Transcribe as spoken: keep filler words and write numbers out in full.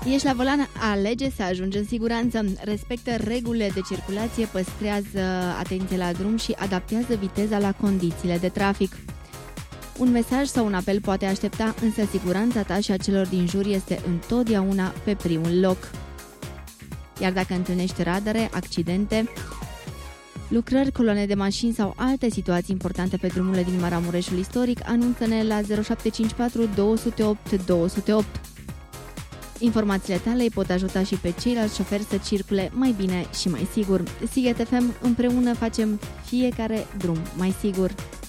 Ești la volan, alege să ajungi în siguranță, respectă regulile de circulație, păstrează atenție la drum și adaptează viteza la condițiile de trafic. Un mesaj sau un apel poate aștepta, însă siguranța ta și a celor din jur este întotdeauna pe primul loc. Iar dacă întâlnești radare, accidente, lucrări, coloane de mașini sau alte situații importante pe drumurile din Maramureșul istoric, anunță-ne la zero șapte cinci patru doi zero opt doi zero opt. Informațiile tale îi pot ajuta și pe ceilalți șoferi să circule mai bine și mai sigur. Sighet F M, împreună facem fiecare drum mai sigur.